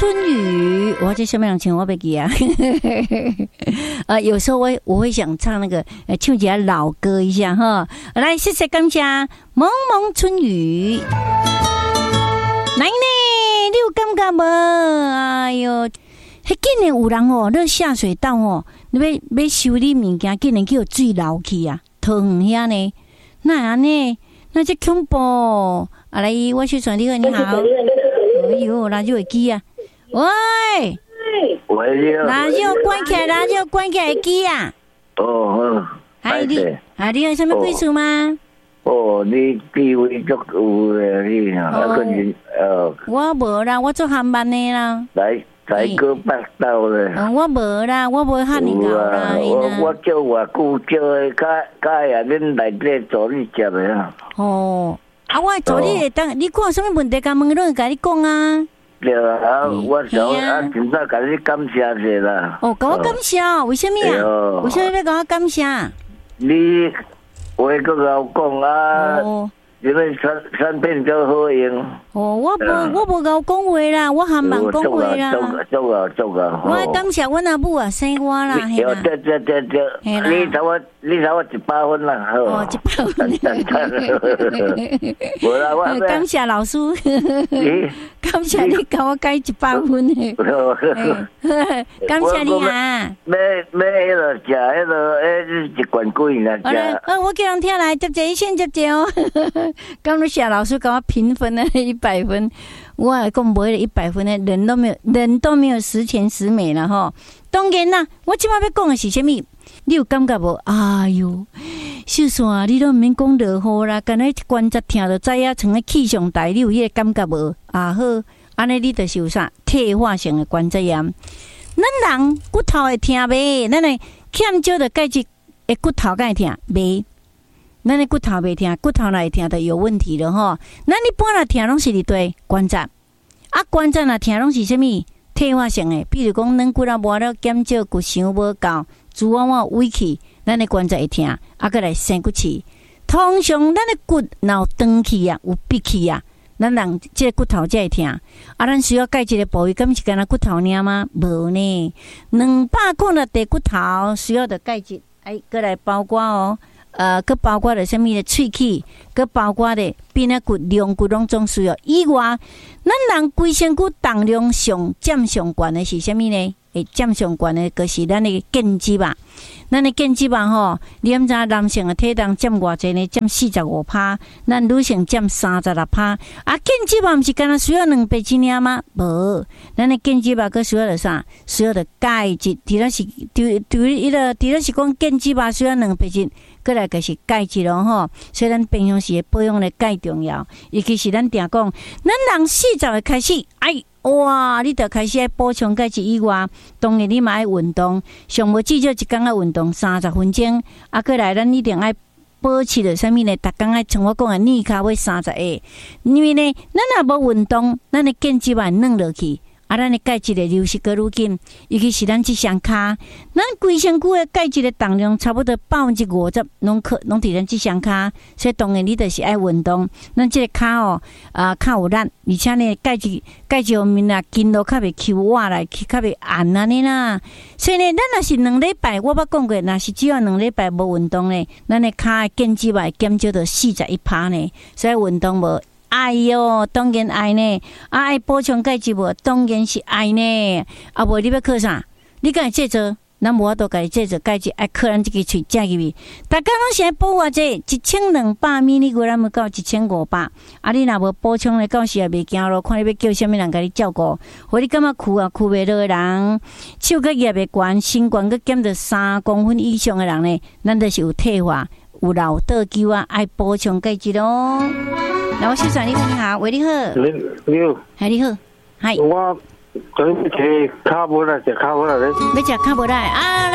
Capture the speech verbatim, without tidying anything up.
春雨，我这什么样唱我不记啊。呃，有时候我我会想唱那个呃唱起来老歌一下哈。来，谢谢感谢蒙蒙春雨。来呢，你有感觉无？哎哟，迄竟然有人哦，那下水道哦，你要要修理物件，竟然叫水流去啊，桃园遐呢，那安尼，那这恐怖！啊来，我去传你好，你好。哎呦，垃圾会机啊！喂， 喂， 垃圾关起来，垃圾关起来机啊！ 哦哦， 哎你，啊你有什么贵事吗？ 哦，你地位足有诶，你啊，个人呃。 我无啦，我做航班的啦。 来。才哥北斗咧， 哦，我无啦，我无遐尼高啦。 我我叫外久叫诶，较较呀，恁内底做你接诶啊。 哦，啊，我做你会当，你讲什么问题？甲问拢会甲你讲啊。 对啊，我想啊，真早甲你感谢者啦。 哦，甲我感谢，为什么啊？为什么要甲我感谢？ 你话搁甲我讲啊。 哦。 因为产产品较好用。 哦，我无我无甲我讲话啦，我还蛮讲话啦。 做啊做啊做啊！ 我感谢阮阿母啊生我啦，嘿啦。 对对对对，你找我你找我一百分啦，好。 哦，一百分。 无啦，我感谢老师。感谢你甲我改一百分诶。感谢你啊！ 买买迄个食迄个诶一罐贵啦食。 呃，我叫人听来接接先接接哦。刚才夏老师给我评分呢，一百分，我还讲没了一百分呢，人都没有，人都没有十全十美了哈。当然啦，我今晚要讲的是什么？你有感觉无？哎呦，秀山，你都唔免讲落雨啦，干那观察听就知影，像个气象台，你有迄个感觉无？啊好，安尼你就是有啥退化性的关节炎。咱人骨头会疼袂？咱的欠少的钙质的骨头敢会疼袂？咱的骨头袂疼，骨头来疼就有问题了吼。咱一般来疼拢是伫对关节，啊关节若疼拢是啥物？退化性的，比如讲软骨啊磨了减少，骨伤无够，猪往往委屈，咱的关节会疼，啊搁来生骨刺。通常咱的骨若长去啊，有闭去啊，咱人即个骨头才会疼。啊，咱需要钙质的部位，敢是干那骨头尔吗？无呢，两百克的地骨头需要的钙质，哎，搁来包括哦。呃，佮包括了什么的喙齿，佮包括的边仔骨、龙骨拢总需要。以外，咱人规身躯重量上占上悬的是什么呢？会占上悬的，就是咱的腱肌吧。咱的腱肌吧吼，你毋知男性的体重占偌济呢？占四十五趴，咱女性占三十六趴。啊，腱肌吧毋是干那需要两百斤尔吗？无，咱的腱肌吧佮需要的啥？需要的钙质。除了是除除迄个，除了是讲腱肌吧需要两百斤。过来就是钙质咯吼，所以咱平常时保养的钙重要，尤其是咱定讲，咱人四十会开始，哎哇，你着开始爱补充钙质以外，当然你嘛爱运动，上无至少一天爱运动三十分钟，啊，过来咱一定爱保持着啥物呢？逐工爱像我讲的练骹要三十下，因为呢，咱若无运动，咱的腱肌会软落去。啊，咱的钙质的流失个愈紧，尤其是咱这双骹，咱规身躯的钙质的重量差不多百分之五十，拢可拢伫咱这双骹，所以当然你就是爱运动。咱这个骹哦，啊较有力，而且呢钙质钙质方面啊，筋络较袂抽瓦来，较袂硬安尼啦。所以呢，咱若是两礼拜，我捌讲过，若是只要两礼拜无运动呢，咱的骹的腱肌会减少到四十一趴呢。所以运动无。爱哟，当然爱呢，啊爱补充钙质无，当然是爱呢。啊无你要靠啥？你敢会制作？咱无法度家己制作钙质，爱靠咱自己喙食入去。大家拢是爱补偌济，一千两百米，你估咱要到一千五百。啊，你若无补充咧，到时也袂行咯。看你要叫啥物人甲你照顾，或你感觉哭啊哭袂落的人，手甲叶袂悬，身高佮减到三公分以上的人呢，咱就是有退化。有老倒肌啊，爱补充钙质咯。那我先生你好，你好，喂，你好， 你你好， 嗨，你好，嗨， 我准备吃卡布拉，吃卡布拉嘞， 要吃卡布拉啊。